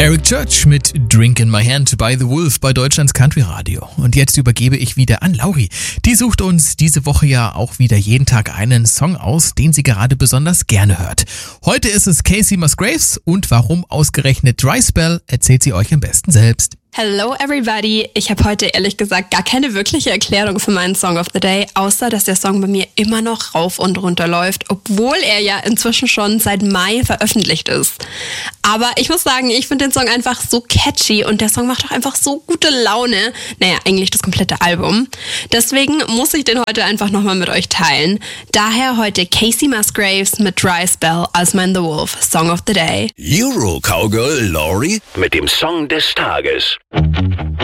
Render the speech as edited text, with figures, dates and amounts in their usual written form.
Eric Church mit Drink in My Hand by The Wolf bei Deutschlands Country Radio. Und jetzt übergebe ich wieder an Lauri. Die sucht uns diese Woche ja auch wieder jeden Tag einen Song aus, den sie gerade besonders gerne hört. Heute ist es Kacey Musgraves und warum ausgerechnet Dry Spell, erzählt sie euch am besten selbst. Hello everybody! Ich habe heute ehrlich gesagt gar keine wirkliche Erklärung für meinen Song of the Day, außer dass der Song bei mir immer noch rauf und runter läuft, obwohl er ja inzwischen schon seit Mai veröffentlicht ist. Aber ich muss sagen, ich finde den Song einfach so catchy und der Song macht auch einfach so gute Laune. Naja, eigentlich das komplette Album. Deswegen muss ich den heute einfach nochmal mit euch teilen. Daher heute Kacey Musgraves mit Dry Spell als mein The Wolf Song of the Day. Euro Cowgirl Lauri mit dem Song des Tages.